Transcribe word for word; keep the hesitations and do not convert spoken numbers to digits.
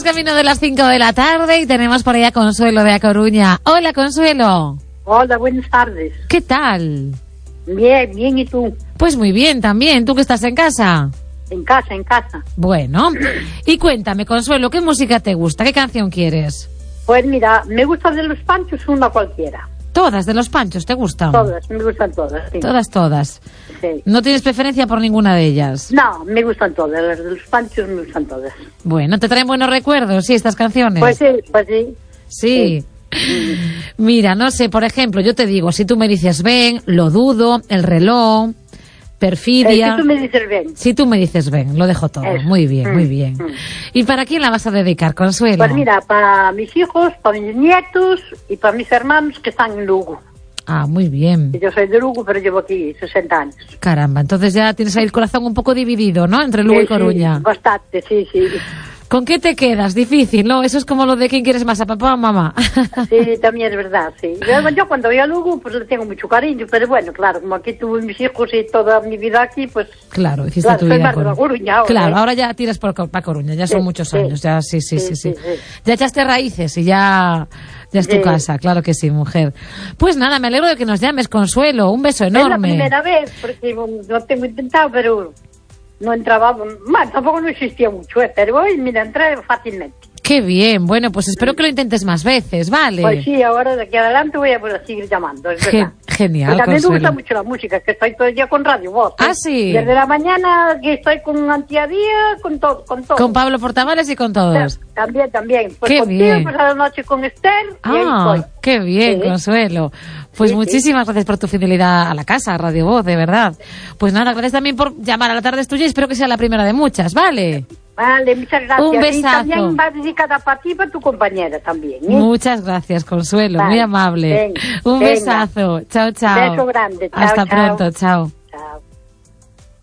camino de las cinco de la tarde y tenemos por ahí a Consuelo de A Coruña. Hola, Consuelo. Hola, buenas tardes. ¿Qué tal? Bien, bien, ¿y tú? Pues muy bien también. ¿Tú que estás en casa? En casa, en casa. Bueno, y cuéntame, Consuelo, ¿qué música te gusta? ¿Qué canción quieres? Pues mira, me gusta de Los Panchos una cualquiera. ¿Todas de Los Panchos te gustan? Todas, me gustan todas, sí. Todas, todas. Sí. ¿No tienes preferencia por ninguna de ellas? No, me gustan todas, las de Los Panchos me gustan todas. Bueno, ¿te traen buenos recuerdos, sí, estas canciones? Pues sí, pues sí. Sí. sí. Mira, no sé, por ejemplo, yo te digo, si tú me dices ven, Lo dudo, El reloj, Perfidia... Eh, si tú me dices ven. Si tú me dices ven, lo dejo todo. Eso. Muy bien, Mm, muy bien. mm. ¿Y para quién la vas a dedicar, Consuelo? Pues mira, para mis hijos, para mis nietos y para mis hermanos que están en Lugo. Ah, muy bien. Yo soy de Lugo, pero llevo aquí sesenta años. Caramba, entonces ya tienes ahí el corazón un poco dividido, ¿no? Entre Lugo Sí, y Coruña. Sí, bastante, sí, sí. ¿Con qué te quedas? Difícil, ¿no? Eso es como lo de quién quieres más, a papá o mamá. Sí, también es verdad, sí. Yo, yo cuando voy a Lugo, pues le tengo mucho cariño, pero bueno, claro, como aquí tuve mis hijos y toda mi vida aquí, pues... Claro, hiciste claro, tu soy vida más de en la Coruña ahora. Claro, ¿eh? ahora ya tiras por para Coruña, ya son Sí, muchos sí. años, ya sí sí sí, Sí, sí, sí, sí. Ya echaste raíces y ya, ya es tu Sí. casa, claro que sí, mujer. Pues nada, me alegro de que nos llames, Consuelo, un beso Es la enorme. primera vez, porque lo tengo intentado, pero no entraba... Bueno, tampoco no existía mucho, ¿eh? Pero hoy, mira, entré fácilmente. Qué bien, bueno, pues espero que lo intentes más veces, ¿vale? Pues sí, ahora de aquí adelante voy a poder seguir llamando, es Ge- verdad. genial, Pero también me Consuelo. gusta mucho la música, que estoy todo el día con Radio Voz. ¿eh? Ah, sí. Desde la mañana que estoy con Antiadía, con todo, con todo. Con Pablo Portavales y con todos. También, también. Pues Qué contigo, bien. pues a la noche con Esther, y ahí Ah, estoy. qué bien, Sí. Consuelo. Pues Sí, muchísimas gracias por tu fidelidad a la casa, a Radio Voz, de verdad. Pues nada, gracias también por llamar a la tarde tuya y espero que sea la primera de muchas, ¿vale? Vale, muchas gracias. Un Y besazo. también va dedicada para ti y para tu compañera también. ¿eh? Muchas gracias, Consuelo, Vale, muy amable. venga, Un venga. besazo. Chao, chao. Beso grande. Chao, Hasta chao. pronto, chao.